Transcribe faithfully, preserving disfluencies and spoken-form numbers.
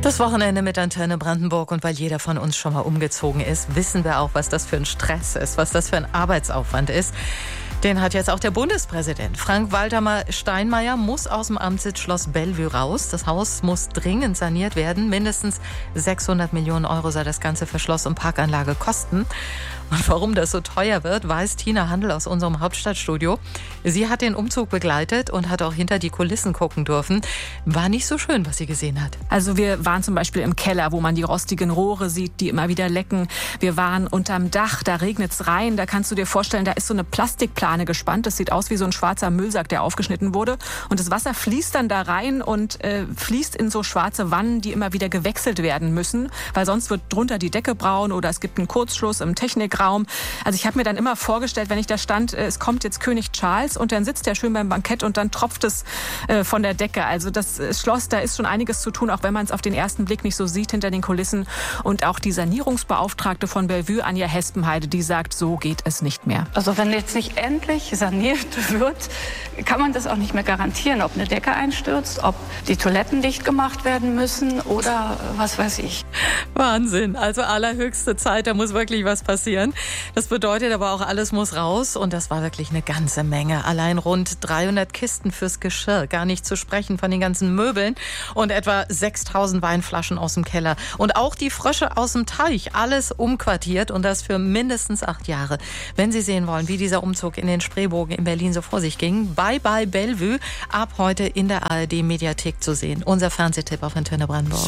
Das Wochenende mit Antenne Brandenburg, und weil jeder von uns schon mal umgezogen ist, wissen wir auch, was das für ein Stress ist, was das für ein Arbeitsaufwand ist. Den hat jetzt auch der Bundespräsident. Frank-Walter Steinmeier muss aus dem Amtssitz Schloss Bellevue raus. Das Haus muss dringend saniert werden. Mindestens sechshundert Millionen Euro soll das Ganze für Schloss und Parkanlage kosten. Und warum das so teuer wird, weiß Tina Handel aus unserem Hauptstadtstudio. Sie hat den Umzug begleitet und hat auch hinter die Kulissen gucken dürfen. War nicht so schön, was sie gesehen hat. Also wir waren zum Beispiel im Keller, wo man die rostigen Rohre sieht, die immer wieder lecken. Wir waren unterm Dach, da regnet's rein. Da kannst du dir vorstellen, da ist so eine Plastikplane gespannt. Das sieht aus wie so ein schwarzer Müllsack, der aufgeschnitten wurde. Und das Wasser fließt dann da rein und äh, fließt in so schwarze Wannen, die immer wieder gewechselt werden müssen. Weil sonst wird drunter die Decke braun oder es gibt einen Kurzschluss im Technikraum. Also ich habe mir dann immer vorgestellt, wenn ich da stand, es kommt jetzt König Charles und dann sitzt er schön beim Bankett und dann tropft es äh, von der Decke. Also das Schloss, da ist schon einiges zu tun, auch wenn man es auf den ersten Blick nicht so sieht hinter den Kulissen. Und auch die Sanierungsbeauftragte von Bellevue, Anja Hespenheide, die sagt, so geht es nicht mehr. Also wenn jetzt nicht endlich saniert wird, kann man das auch nicht mehr garantieren, ob eine Decke einstürzt, ob die Toiletten dicht gemacht werden müssen oder was weiß ich. Wahnsinn, also allerhöchste Zeit, da muss wirklich was passieren. Das bedeutet aber auch, alles muss raus, und das war wirklich eine ganze Menge. Allein rund dreihundert Kisten fürs Geschirr, gar nicht zu sprechen von den ganzen Möbeln, und etwa sechstausend Weinflaschen aus dem Keller. Und auch die Frösche aus dem Teich, alles umquartiert, und das für mindestens acht Jahre. Wenn Sie sehen wollen, wie dieser Umzug in den Spreebogen in Berlin so vor sich ging, Bye Bye Bellevue, ab heute in der A R D Mediathek zu sehen. Unser Fernsehtipp auf Antenne Brandenburg.